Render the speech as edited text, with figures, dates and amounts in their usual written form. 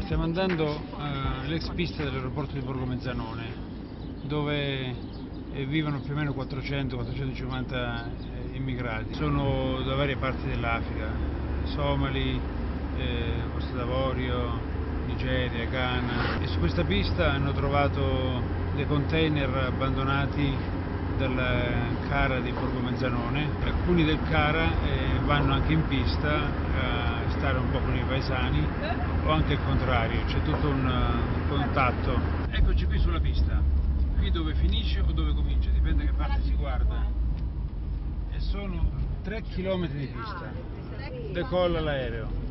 Stiamo andando all'ex pista dell'aeroporto di Borgo Mezzanone, dove vivono più o meno 400-450 immigrati. Sono da varie parti dell'Africa, somali, Costa d'Avorio, Nigeria, Ghana. E su questa pista hanno trovato dei container abbandonati dal CARA di Borgo Mezzanone. Alcuni del CARA vanno anche in pista a stare un po' con i paesani, o anche il contrario, c'è tutto un contatto. Eccoci qui sulla pista, qui dove finisce o dove comincia, dipende che parte si guarda. E sono 3 km di pista, decolla l'aereo.